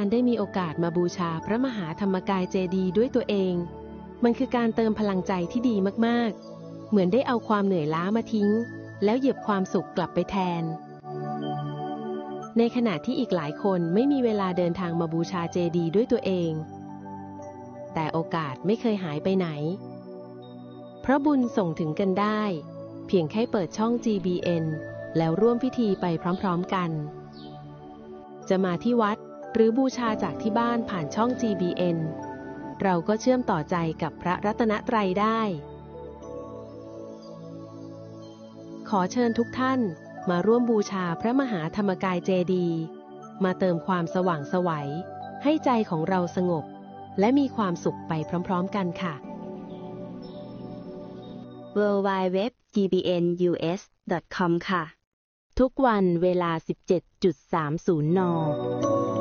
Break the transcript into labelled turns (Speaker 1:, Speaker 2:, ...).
Speaker 1: การได้มีโอกาสมาบูชาพระมหาธรรมกายเจดีย์ด้วยตัวเองมันคือการเติมพลังใจที่ดีมากๆเหมือนได้เอาความเหนื่อยล้ามาทิ้งแล้วเหยียบความสุขกลับไปแทนในขณะที่อีกหลายคนไม่มีเวลาเดินทางมาบูชาเจดีย์ด้วยตัวเองแต่โอกาสไม่เคยหายไปไหนเพราะบุญส่งถึงกันได้เพียงแค่เปิดช่อง GBN แล้วร่วมพิธีไปพร้อมๆกันจะมาที่วัดหรือบูชาจากที่บ้านผ่านช่อง GBN เราก็เชื่อมต่อใจกับพระรัตนตรัยได้ขอเชิญทุกท่านมาร่วมบูชาพระมหาธรรมกายเจดีย์มาเติมความสว่างไสวให้ใจของเราสงบและมีความสุขไปพร้อมๆกันค่ะ
Speaker 2: www.gbnus.com ค่ะทุกวันเวลา 17.30 น.